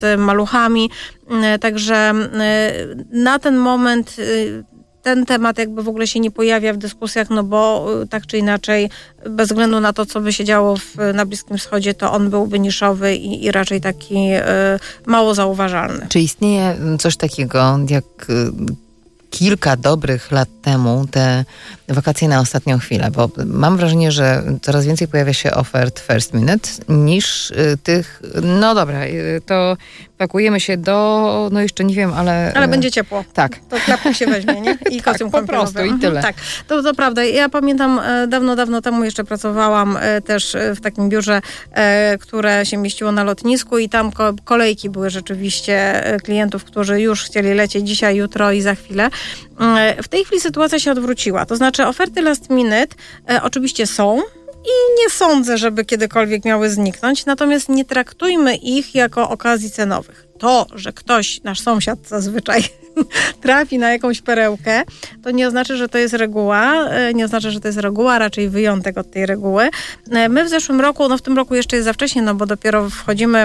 maluchami. Także na ten moment ten temat jakby w ogóle się nie pojawia w dyskusjach, no bo tak czy inaczej, bez względu na to, co by się działo na Bliskim Wschodzie, to on byłby niszowy i raczej taki mało zauważalny. Czy istnieje coś takiego jak kilka dobrych lat temu te wakacje na ostatnią chwilę? Bo mam wrażenie, że coraz więcej pojawia się ofert first minute niż tych, no dobra, to pakujemy się do, no jeszcze nie wiem, ale... Ale będzie ciepło. Tak. To klapek się weźmie, nie? I tak, kostium po prostu i tyle. Tak, to prawda. Ja pamiętam, dawno temu jeszcze pracowałam też w takim biurze, które się mieściło na lotnisku i tam kolejki były rzeczywiście klientów, którzy już chcieli lecieć dzisiaj, jutro i za chwilę. W tej chwili sytuacja się odwróciła. To znaczy oferty last minute oczywiście są i nie sądzę, żeby kiedykolwiek miały zniknąć, natomiast nie traktujmy ich jako okazji cenowych. To, że ktoś, nasz sąsiad zazwyczaj trafi na jakąś perełkę, to nie oznacza, że to jest reguła, raczej wyjątek od tej reguły. My w zeszłym roku, no w tym roku jeszcze jest za wcześnie, no bo dopiero wchodzimy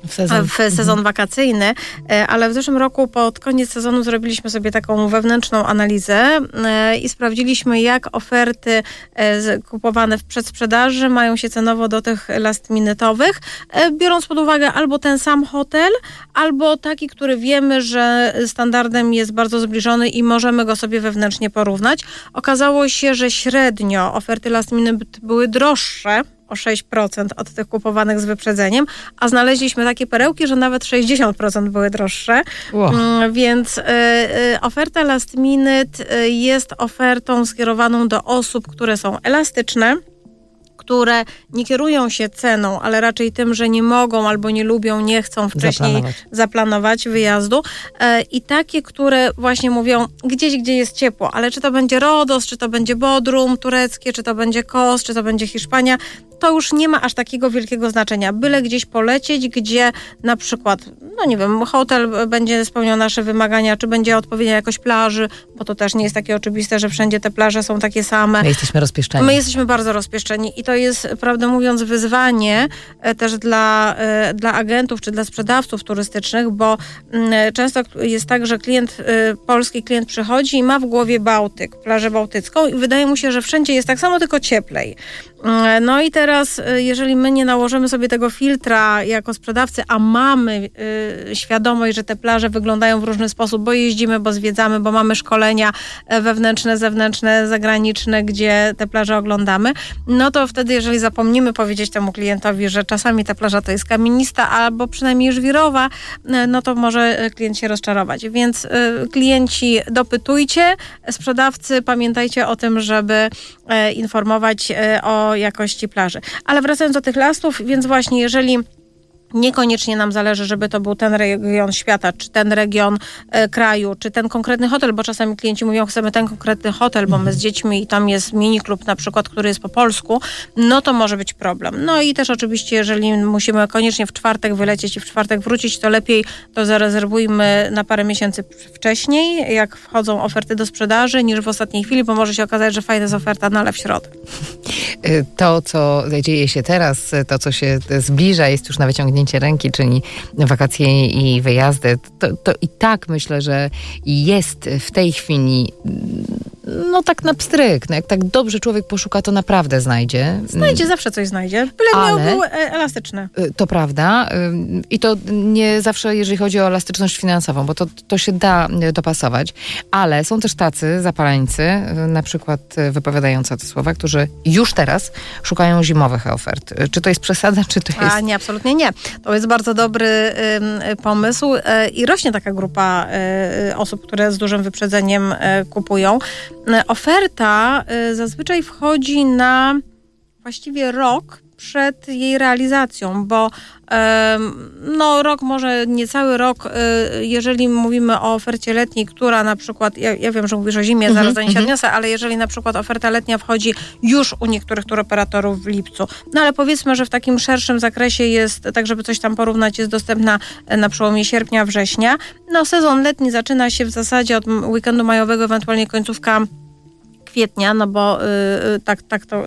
w sezon wakacyjny, ale w zeszłym roku pod koniec sezonu zrobiliśmy sobie taką wewnętrzną analizę i sprawdziliśmy, jak oferty kupowane w przedsprzedaży mają się cenowo do tych last-minute'owych, biorąc pod uwagę albo ten sam hotel, albo taki, który wiemy, że standardem jest bardzo zbliżony i możemy go sobie wewnętrznie porównać. Okazało się, że średnio oferty last-minute były droższe o 6% od tych kupowanych z wyprzedzeniem, a znaleźliśmy takie perełki, że nawet 60% były droższe. Wow. Więc oferta last minute jest ofertą skierowaną do osób, które są elastyczne, które nie kierują się ceną, ale raczej tym, że nie mogą albo nie lubią, nie chcą wcześniej zaplanować wyjazdu. I takie, które właśnie mówią gdzieś, gdzie jest ciepło, ale czy to będzie Rodos, czy to będzie Bodrum tureckie, czy to będzie Kos, czy to będzie Hiszpania, to już nie ma aż takiego wielkiego znaczenia. Byle gdzieś polecieć, gdzie na przykład, no nie wiem, hotel będzie spełniał nasze wymagania, czy będzie odpowiednia jakość plaży, bo to też nie jest takie oczywiste, że wszędzie te plaże są takie same. My jesteśmy rozpieszczeni. My jesteśmy bardzo rozpieszczeni i to jest, prawdę mówiąc, wyzwanie też dla agentów, czy dla sprzedawców turystycznych, bo często jest tak, że polski klient przychodzi i ma w głowie Bałtyk, plażę bałtycką i wydaje mu się, że wszędzie jest tak samo, tylko cieplej. No i teraz, jeżeli my nie nałożymy sobie tego filtra jako sprzedawcy, a mamy świadomość, że te plaże wyglądają w różny sposób, bo jeździmy, bo zwiedzamy, bo mamy szkolenia wewnętrzne, zewnętrzne, zagraniczne, gdzie te plaże oglądamy, no to wtedy, jeżeli zapomnimy powiedzieć temu klientowi, że czasami ta plaża to jest kamienista albo przynajmniej żwirowa, no to może klient się rozczarować. Więc klienci dopytujcie, sprzedawcy pamiętajcie o tym, żeby informować o jakości plaży. Ale wracając do tych lastów, więc właśnie jeżeli niekoniecznie nam zależy, żeby to był ten region świata, czy ten region kraju, czy ten konkretny hotel, bo czasami klienci mówią, chcemy ten konkretny hotel, bo my z dziećmi i tam jest mini klub na przykład, który jest po polsku, no to może być problem. No i też oczywiście, jeżeli musimy koniecznie w czwartek wylecieć i w czwartek wrócić, to lepiej to zarezerwujmy na parę miesięcy wcześniej, jak wchodzą oferty do sprzedaży, niż w ostatniej chwili, bo może się okazać, że fajna jest oferta, no ale w środę. To, co dzieje się teraz, to, co się zbliża, jest już na wyciągnięcie ręki, czyli wakacje i wyjazdy, to i tak myślę, że jest w tej chwili no tak na pstryk. No jak tak dobrze człowiek poszuka, to naprawdę znajdzie. Znajdzie, zawsze coś znajdzie. Byle był elastyczny. To prawda. I to nie zawsze, jeżeli chodzi o elastyczność finansową, bo to się da dopasować. Ale są też tacy zapaleńcy, na przykład wypowiadający te słowa, którzy już teraz szukają zimowych ofert. Czy to jest przesada, czy to jest... Nie, absolutnie nie. To jest bardzo dobry pomysł i rośnie taka grupa osób, które z dużym wyprzedzeniem kupują. Oferta zazwyczaj wchodzi na właściwie rok przed jej realizacją, bo rok, może niecały rok, jeżeli mówimy o ofercie letniej, która na przykład, ja wiem, że mówisz o zimie, zaraz do niej się odniosę, ale jeżeli na przykład oferta letnia wchodzi już u niektórych turoperatorów w lipcu, no ale powiedzmy, że w takim szerszym zakresie jest, tak żeby coś tam porównać, jest dostępna na przełomie sierpnia, września. No sezon letni zaczyna się w zasadzie od weekendu majowego, ewentualnie końcówka kwietnia, no bo tak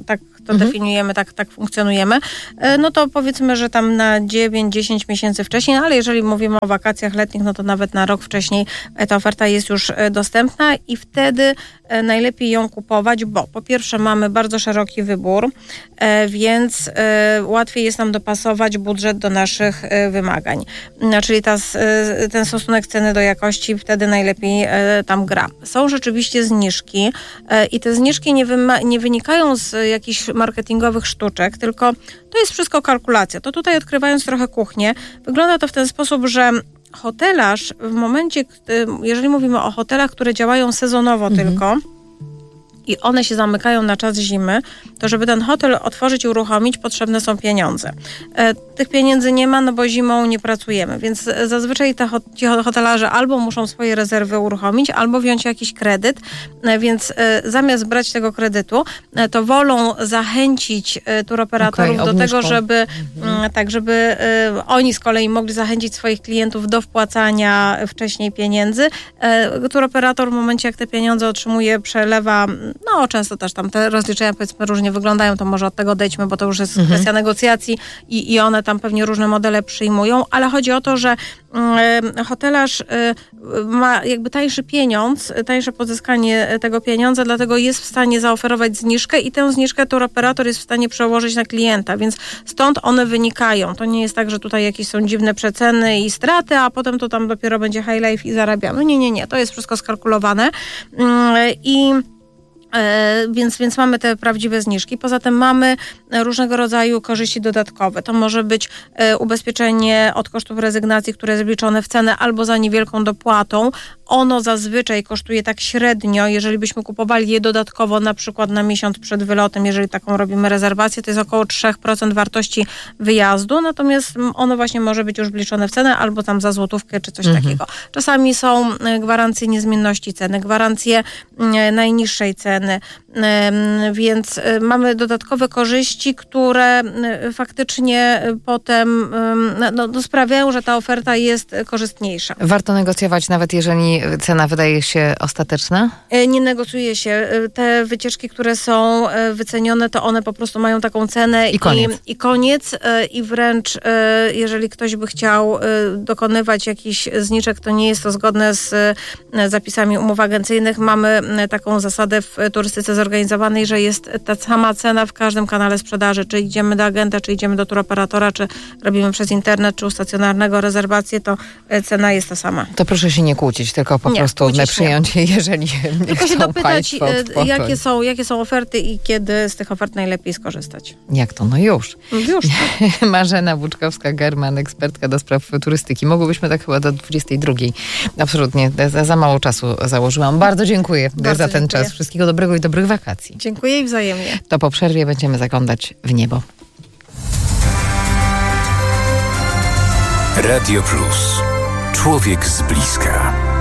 to definiujemy, tak funkcjonujemy, no to powiedzmy, że tam na 9-10 miesięcy wcześniej, ale jeżeli mówimy o wakacjach letnich, no to nawet na rok wcześniej ta oferta jest już dostępna i wtedy najlepiej ją kupować, bo po pierwsze mamy bardzo szeroki wybór, więc łatwiej jest nam dopasować budżet do naszych wymagań. Czyli ten stosunek ceny do jakości wtedy najlepiej tam gra. Są rzeczywiście zniżki i te zniżki nie wynikają z jakichś marketingowych sztuczek, tylko to jest wszystko kalkulacja. To tutaj odkrywając trochę kuchnię, wygląda to w ten sposób, że hotelarz w momencie, jeżeli mówimy o hotelach, które działają sezonowo tylko, i one się zamykają na czas zimy, to żeby ten hotel otworzyć i uruchomić, potrzebne są pieniądze. Tych pieniędzy nie ma, no bo zimą nie pracujemy, więc zazwyczaj ci hotelarze albo muszą swoje rezerwy uruchomić, albo wziąć jakiś kredyt, więc zamiast brać tego kredytu, to wolą zachęcić turoperatorów do tego, żeby żeby oni z kolei mogli zachęcić swoich klientów do wpłacania wcześniej pieniędzy. Turoperator w momencie, jak te pieniądze otrzymuje, przelewa. No, często też tam te rozliczenia, powiedzmy, różnie wyglądają, to może od tego odejdźmy, bo to już jest kwestia negocjacji i one tam pewnie różne modele przyjmują, ale chodzi o to, że hotelarz ma jakby tańszy pieniądz, tańsze pozyskanie tego pieniądza, dlatego jest w stanie zaoferować zniżkę i tę zniżkę turoperator jest w stanie przełożyć na klienta, więc stąd one wynikają. To nie jest tak, że tutaj jakieś są dziwne przeceny i straty, a potem to tam dopiero będzie high life i zarabiamy. Nie. To jest wszystko skalkulowane Więc mamy te prawdziwe zniżki. Poza tym mamy różnego rodzaju korzyści dodatkowe. To może być ubezpieczenie od kosztów rezygnacji, które jest wliczone w cenę albo za niewielką dopłatą. Ono zazwyczaj kosztuje tak średnio, jeżeli byśmy kupowali je dodatkowo na przykład na miesiąc przed wylotem, jeżeli taką robimy rezerwację, to jest około 3% wartości wyjazdu, natomiast ono właśnie może być już wliczone w cenę albo tam za złotówkę czy coś takiego. Czasami są gwarancje niezmienności ceny, gwarancje najniższej ceny, więc mamy dodatkowe korzyści, które faktycznie potem sprawiają, że ta oferta jest korzystniejsza. Warto negocjować nawet jeżeli cena wydaje się ostateczna? Nie negocjuje się. Te wycieczki, które są wycenione, to one po prostu mają taką cenę i koniec. I wręcz jeżeli ktoś by chciał dokonywać jakichś zniżek, to nie jest to zgodne z zapisami umów agencyjnych. Mamy taką zasadę w turystyce zorganizowanej, że jest ta sama cena w każdym kanale sprzedaży. Czy idziemy do agenta, czy idziemy do turoperatora, czy robimy przez internet, czy u stacjonarnego rezerwację, to cena jest ta sama. To proszę się nie kłócić, tylko po prostu przyjąć, jeżeli tylko się dopytać, jakie są oferty i kiedy z tych ofert najlepiej skorzystać. Jak to? No już. Już. Marzena Buczkowska-German, ekspertka do spraw turystyki. Mogłybyśmy tak chyba do 22. Absolutnie. Za mało czasu założyłam. Bardzo dziękuję za ten czas. Wszystkiego dobrego i dobrych wakacji. Dziękuję i wzajemnie. To po przerwie będziemy zaglądać w niebo. Radio Plus. Człowiek z bliska.